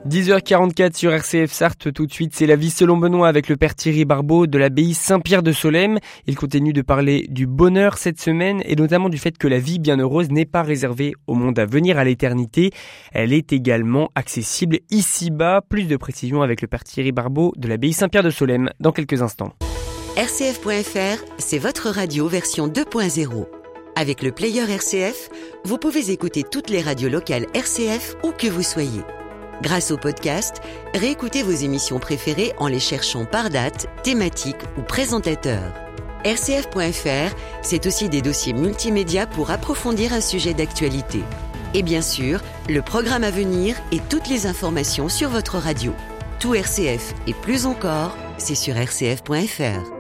10h44 sur RCF Sarthe, tout de suite, c'est la vie selon Benoît avec le père Thierry Barbeau de l'abbaye Saint-Pierre de Solesmes. Il continue de parler du bonheur cette semaine et notamment du fait que la vie bienheureuse n'est pas réservée au monde à venir, à l'éternité. Elle est également accessible ici-bas. Plus de précisions avec le père Thierry Barbeau de l'abbaye Saint-Pierre de Solesmes dans quelques instants. RCF.fr, c'est votre radio version 2.0. Avec le player RCF, vous pouvez écouter toutes les radios locales RCF où que vous soyez. Grâce au podcast, réécoutez vos émissions préférées en les cherchant par date, thématique ou présentateur. RCF.fr, c'est aussi des dossiers multimédia pour approfondir un sujet d'actualité. Et bien sûr, le programme à venir et toutes les informations sur votre radio. Tout RCF et plus encore, c'est sur RCF.fr.